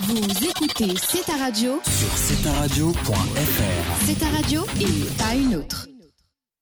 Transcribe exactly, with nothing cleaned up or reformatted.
Vous écoutez C'est ta radio sur c'est ta radio point f r. C'est ta radio et pas une autre.